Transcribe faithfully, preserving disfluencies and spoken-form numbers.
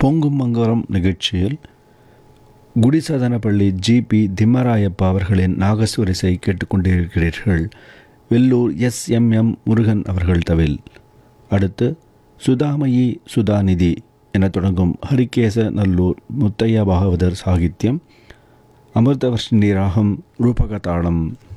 பொங்கும் மங்கரம் நிகழ்ச்சியில் குடிசாதனப்பள்ளி G B Thimmarayappa அவர்களின் நாகஸ்வரிசை கேட்டுக்கொண்டிருக்கிறீர்கள். Vellur S M M Murugan அவர்கள் தவில். அடுத்து சுதாமயி சுதாநிதி என தொடங்கும் ஹரிகேச நல்லூர் முத்தையா பாகவதர் சாகித்யம். அமிர்தவர்ஷினி ராகம் ரூபகதாளம்.